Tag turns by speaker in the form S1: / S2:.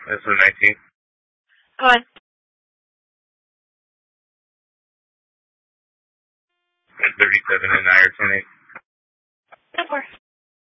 S1: That's the 19th.
S2: Go on.
S1: 37 and I are 10-8.
S2: Go for it.